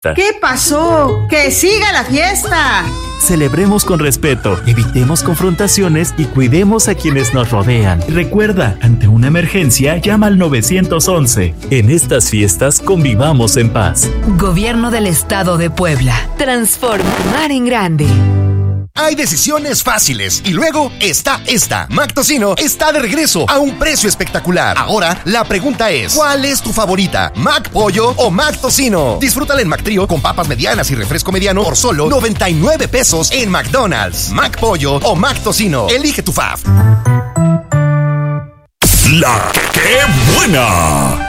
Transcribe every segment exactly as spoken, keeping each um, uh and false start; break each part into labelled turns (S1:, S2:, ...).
S1: ¿Qué pasó? ¡Que siga la fiesta!
S2: Celebremos con respeto, evitemos confrontaciones y cuidemos a quienes nos rodean. Recuerda, ante una emergencia, llama al nueve once. En estas fiestas, convivamos en paz.
S3: Gobierno del Estado de Puebla. Transformar en grande.
S4: Hay decisiones fáciles y luego está esta. Mac Tocino está de regreso a un precio espectacular. Ahora la pregunta es, ¿cuál es tu favorita? ¿Mac Pollo o Mac Tocino? Disfrútala en Mac Trío con papas medianas y refresco mediano por solo noventa y nueve pesos en McDonald's. Mac Pollo o Mac Tocino. Elige tu fave.
S5: La que buena.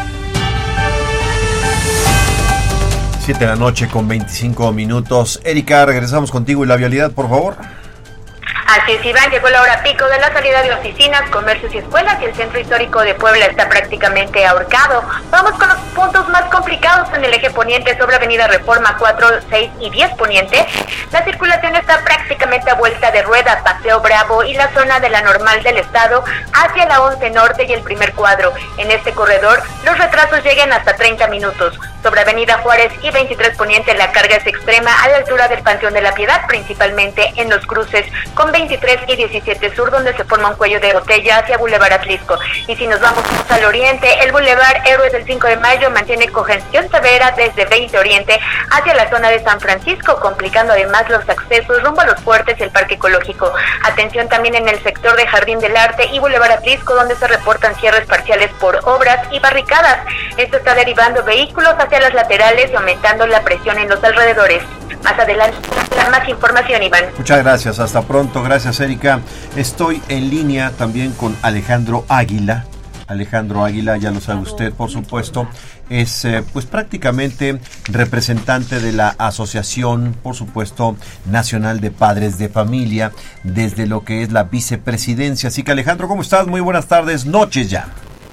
S6: siete de la noche con veinticinco minutos. Erika, regresamos contigo y la vialidad, por favor.
S7: Así es, Iván, llegó la hora pico de la salida de oficinas, comercios y escuelas y el centro histórico de Puebla está prácticamente ahorcado. Vamos con los puntos más complicados en el eje poniente sobre Avenida Reforma cuatro, seis y diez poniente. La circulación está prácticamente a vuelta de rueda, Paseo Bravo y la zona de la Normal del Estado hacia la once Norte y el primer cuadro. En este corredor los retrasos llegan hasta treinta minutos. Sobre Avenida Juárez y veintitrés poniente la carga es extrema a la altura del Panteón de la Piedad, principalmente en los cruces con veintitrés y diecisiete Sur, donde se forma un cuello de botella hacia Boulevard Atlisco. Y si nos vamos al oriente, el Boulevard Héroes del cinco de mayo mantiene congestión severa desde veinte Oriente hacia la zona de San Francisco, complicando además los accesos rumbo a los puertos y el Parque Ecológico. Atención también en el sector de Jardín del Arte y Boulevard Atlisco, donde se reportan cierres parciales por obras y barricadas. Esto está derivando vehículos hacia las laterales y aumentando la presión en los alrededores. Más adelante, más información, Iván.
S6: Muchas gracias, hasta pronto. Gracias, Erika. Estoy en línea también con Alejandro Águila. Alejandro Águila, ya lo sabe usted, por supuesto, es eh, pues prácticamente representante de la Asociación, por supuesto, Nacional de Padres de Familia, desde lo que es la vicepresidencia. Así que, Alejandro, ¿cómo estás? Muy buenas tardes, noches ya.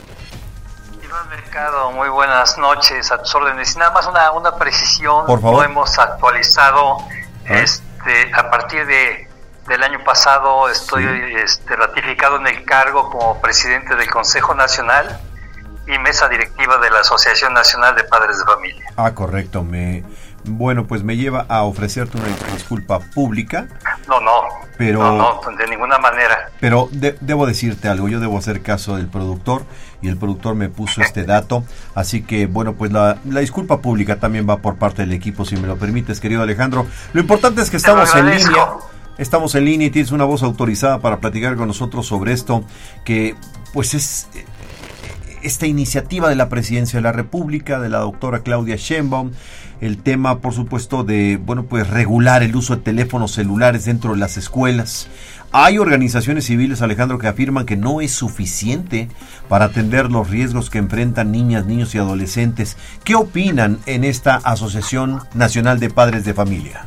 S8: Mercado, muy buenas noches, a tus órdenes. Y nada más una, una precisión,
S6: por favor.
S8: Lo hemos actualizado ¿Ah? este a partir de del año pasado. Estoy sí. este, ratificado en el cargo como presidente del Consejo Nacional y mesa directiva de la Asociación Nacional de Padres de Familia.
S6: Ah, correcto. Me bueno, pues me lleva a ofrecerte una disculpa pública.
S8: No, no,
S6: pero,
S8: no, no, de ninguna manera.
S6: Pero de, debo decirte algo, yo debo hacer caso del productor y el productor me puso este dato, así que bueno, pues la, la disculpa pública también va por parte del equipo, si me lo permites, querido Alejandro. Lo importante es que estamos en línea, estamos en línea y tienes una voz autorizada para platicar con nosotros sobre esto, que pues es esta iniciativa de la Presidencia de la República, de la doctora Claudia Sheinbaum, el tema, por supuesto, de, bueno, pues regular el uso de teléfonos celulares dentro de las escuelas. Hay organizaciones civiles, Alejandro, que afirman que no es suficiente para atender los riesgos que enfrentan niñas, niños y adolescentes. ¿Qué opinan en esta Asociación Nacional de Padres de Familia?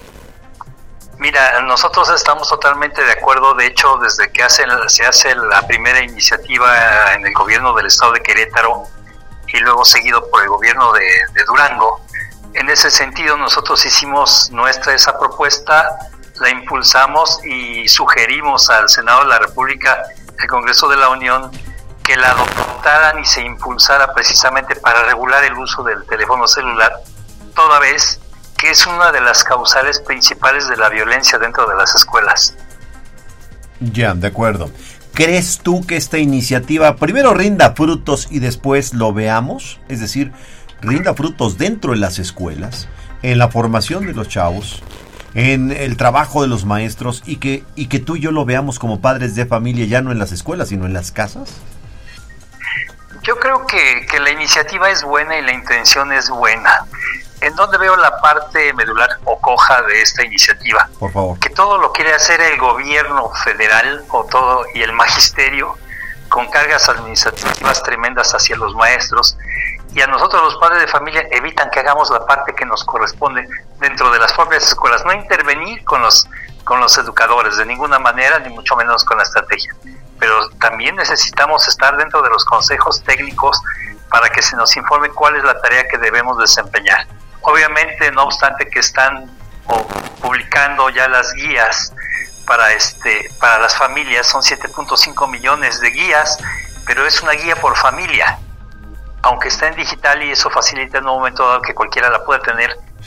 S8: Mira, nosotros estamos totalmente de acuerdo. De hecho, desde que hace, se hace la primera iniciativa en el gobierno del estado de Querétaro y luego seguido por el gobierno de, de Durango, en ese sentido nosotros hicimos nuestra esa propuesta, la impulsamos y sugerimos al Senado de la República, el Congreso de la Unión, que la adoptaran y se impulsara precisamente para regular el uso del teléfono celular, toda vez que es una de las causales principales de la violencia dentro de las escuelas.
S6: Ya, de acuerdo. ¿Crees tú que esta iniciativa primero rinda frutos y después lo veamos? Es decir, rinda frutos dentro de las escuelas, en la formación de los chavos, en el trabajo de los maestros y que, y que tú y yo lo veamos como padres de familia ya no en las escuelas, sino en las casas?
S8: Yo creo que, que la iniciativa es buena y la intención es buena. ¿En dónde veo la parte medular o coja de esta iniciativa?
S6: Por favor.
S8: Que todo lo quiere hacer el gobierno federal o todo y el magisterio con cargas administrativas tremendas hacia los maestros, y a nosotros los padres de familia evitan que hagamos la parte que nos corresponde dentro de las propias escuelas, no intervenir con los con los educadores de ninguna manera, ni mucho menos con la estrategia, pero también necesitamos estar dentro de los consejos técnicos para que se nos informe cuál es la tarea que debemos desempeñar. Obviamente, no obstante que están o, publicando ya las guías para este para las familias, son siete punto cinco millones de guías, pero es una guía por familia, aunque está en digital y eso facilita en un momento dado que cualquiera la pueda tener,